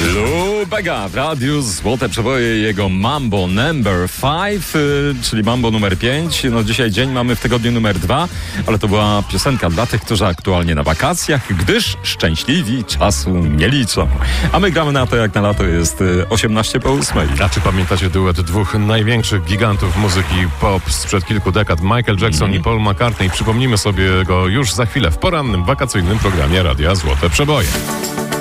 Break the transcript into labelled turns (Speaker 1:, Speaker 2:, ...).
Speaker 1: Lou Bega w radiu Złote Przeboje, jego Mambo Number 5, czyli Mambo numer 5. No dzisiaj dzień mamy w tygodniu numer 2, ale to była piosenka dla tych, którzy aktualnie na wakacjach, gdyż szczęśliwi czasu nie liczą. A my gramy na to, jak na lato jest 8:50.
Speaker 2: A czy pamiętacie duet dwóch największych gigantów muzyki pop sprzed kilku dekad, Michael Jackson i Paul McCartney? Przypomnimy sobie go już za chwilę w porannym, wakacyjnym programie Radia Złote Przeboje.